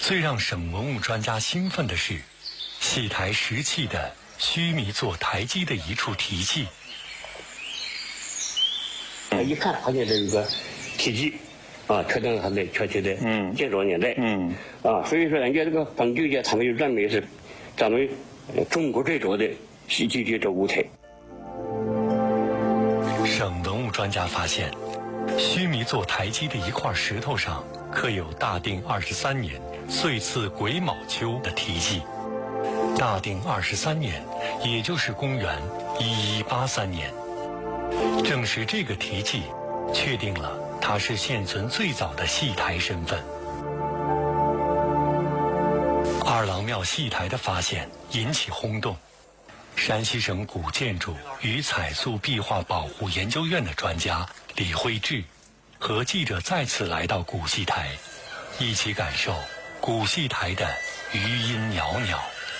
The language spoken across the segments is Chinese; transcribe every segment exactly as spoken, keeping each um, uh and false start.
最让省文物专家兴奋的是，戏台石器的须弥座台基的一处题记。 一看发现这一个题记，啊，确定它的确切的建造年代。嗯。啊，所以说人家这个冯九姐他们就认为是咱们中国最早的戏剧建造舞台。 省文物专家发现，须弥座台基的一块石头上刻有大定二十三年岁次癸卯秋的题记。大定二十三年，也就是公元一一八三年。正是这个题记，确定了它是现存最早的戏台身份。二郎庙戏台的发现引起轰动。山西省古建筑与彩塑壁画保护研究院的专家李辉志和记者再次来到古戏台，一起感受古戏台的余音袅袅。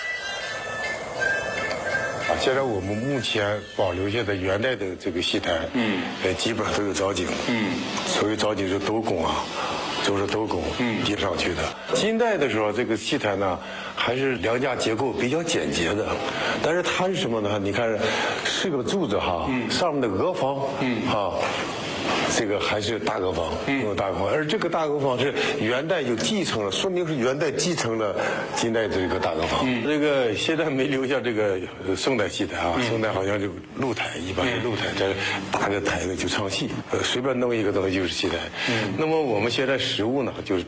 啊，现在我们目前保留下的元代的这个戏台，嗯，呃，基本上都有藻井，嗯，所谓藻井是斗拱啊，都是斗拱叠上去的。金代的时候，这个戏台呢，还是梁架结构比较简洁的，但是它是什么呢？你看，是个柱子哈，上面的额房，嗯，啊。这个还是大额房，用大额房，而这个大额房是元代就继承了，说明是元代继承了金代这个大额房。嗯、这个现在没留下这个宋代戏台啊，宋代好像就露台，一般是露台，这搭个台子就唱戏，呃，随便弄一个东西就是戏台。嗯、那么我们现在实物呢，就是